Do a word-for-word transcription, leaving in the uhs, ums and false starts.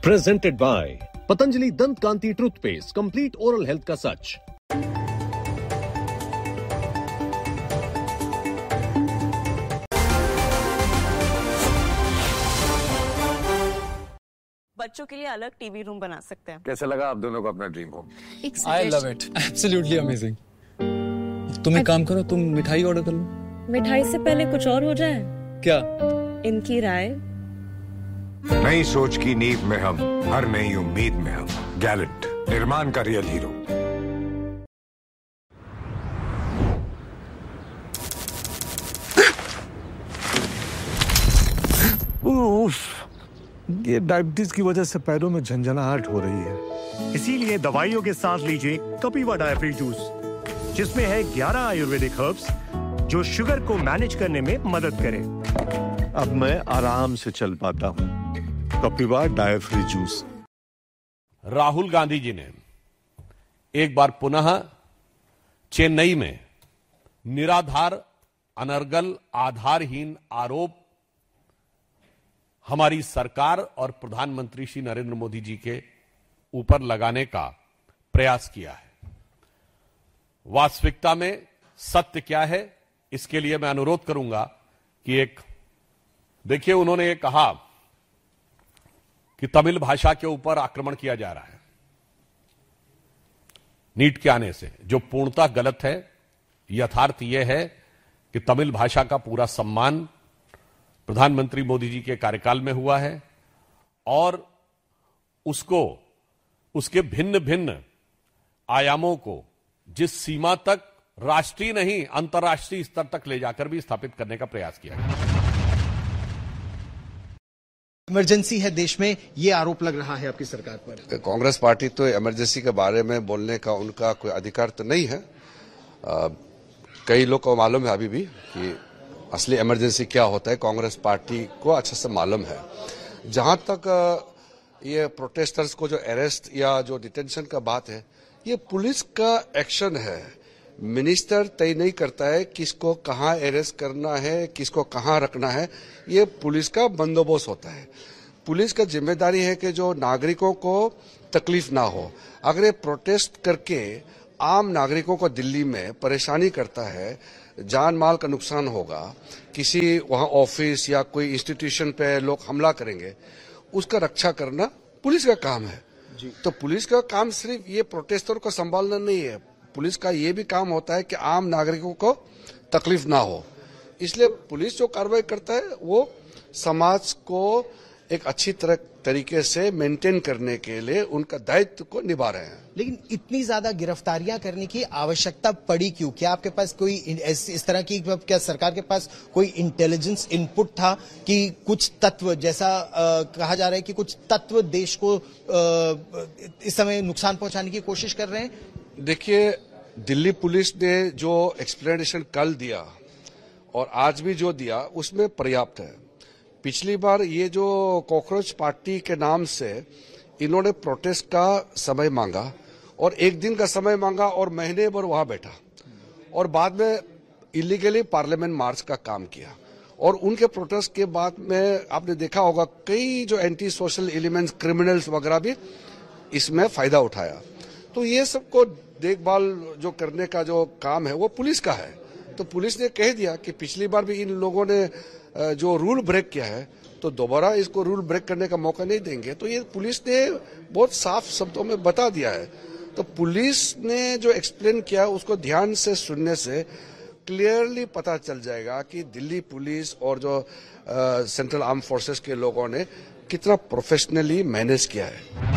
Presented by Patanjali दंत कांति toothpaste, complete oral health का सच। बच्चों के लिए अलग टीवी रूम बना सकते हैं। कैसे लगा आप दोनों को अपना dream home? I love it, absolutely amazing. तुम एक काम करो, तुम मिठाई ऑर्डर कर लो। मिठाई से पहले कुछ और हो जाए क्या? इनकी राय। नई सोच की नींव में हम, हर नई उम्मीद में हम। गैलेंट, निर्माण का रियल हीरो। ये डायबिटीज की वजह से पैरों में झंझनाहट हो रही है। इसीलिए दवाइयों के साथ लीजिए कपिवा डायफ्री जूस, जिसमें है ग्यारह आयुर्वेदिक हर्ब्स जो शुगर को मैनेज करने में मदद करे। अब मैं आराम से चल पाता हूँ। कपिवा डायफ्री जूस। राहुल गांधी जी ने एक बार पुनः चेन्नई में निराधार, अनर्गल, आधारहीन आरोप हमारी सरकार और प्रधानमंत्री श्री नरेंद्र मोदी जी के ऊपर लगाने का प्रयास किया है। वास्तविकता में सत्य क्या है, इसके लिए मैं अनुरोध करूंगा कि एक देखिए, उन्होंने ये कहा कि तमिल भाषा के ऊपर आक्रमण किया जा रहा है नीट के आने से, जो पूर्णतः गलत है। यथार्थ यह है कि तमिल भाषा का पूरा सम्मान प्रधानमंत्री मोदी जी के कार्यकाल में हुआ है और उसको, उसके भिन्न भिन्न आयामों को जिस सीमा तक राष्ट्रीय नहीं अंतर्राष्ट्रीय स्तर तक ले जाकर भी स्थापित करने का प्रयास किया गया। इमरजेंसी है देश में, ये आरोप लग रहा है आपकी सरकार पर। कांग्रेस पार्टी तो इमरजेंसी के बारे में बोलने का उनका कोई अधिकार तो नहीं है। आ, कई लोग को मालूम है अभी भी कि असली इमरजेंसी क्या होता है। कांग्रेस पार्टी को अच्छे से मालूम है। जहां तक ये प्रोटेस्टर्स को जो अरेस्ट या जो डिटेंशन का बात है, ये पुलिस का एक्शन है। मिनिस्टर तय नहीं करता है किसको कहां अरेस्ट करना है, किसको कहां रखना है। ये पुलिस का बंदोबस्त होता है। पुलिस का जिम्मेदारी है कि जो नागरिकों को तकलीफ ना हो। अगर ये प्रोटेस्ट करके आम नागरिकों को दिल्ली में परेशानी करता है, जान माल का नुकसान होगा, किसी वहां ऑफिस या कोई इंस्टीट्यूशन पे लोग हमला करेंगे, उसका रक्षा करना पुलिस का काम है। तो पुलिस का काम सिर्फ ये प्रोटेस्टर को संभालना नहीं है। पुलिस का ये भी काम होता है कि आम नागरिकों को तकलीफ ना हो। इसलिए पुलिस जो कार्रवाई करता है वो समाज को एक अच्छी तरह तरीके से मेंटेन करने के लिए उनका दायित्व को निभा रहे हैं। लेकिन इतनी ज्यादा गिरफ्तारियां करने की आवश्यकता पड़ी क्यों? क्या आपके पास कोई इस तरह की, क्या सरकार के पास कोई इंटेलिजेंस इनपुट था कि कुछ तत्व, जैसा आ, कहा जा रहा है कि कुछ तत्व देश को आ, इस समय नुकसान पहुंचाने की कोशिश कर रहे हैं? देखिए, दिल्ली पुलिस ने जो एक्सप्लेनेशन कल दिया और आज भी जो दिया उसमें पर्याप्त है। पिछली बार ये जो कॉकरोच पार्टी के नाम से इन्होंने प्रोटेस्ट का समय मांगा और एक दिन का समय मांगा और महीने भर वहां बैठा और बाद में इलीगली पार्लियामेंट मार्च का काम किया। और उनके प्रोटेस्ट के बाद में आपने देखा होगा कई जो एंटी सोशल एलिमेंट्स, क्रिमिनल्स वगैरह भी इसमें फायदा उठाया। तो ये सबको देखभाल जो करने का जो काम है वो पुलिस का है। तो पुलिस ने कह दिया कि पिछली बार भी इन लोगों ने जो रूल ब्रेक किया है तो दोबारा इसको रूल ब्रेक करने का मौका नहीं देंगे। तो ये पुलिस ने बहुत साफ शब्दों में बता दिया है। तो पुलिस ने जो एक्सप्लेन किया उसको ध्यान से सुनने से क्लियरली पता चल जाएगा कि दिल्ली पुलिस और जो सेंट्रल आर्म फोर्सेस के लोगों ने कितना प्रोफेशनली मैनेज किया है।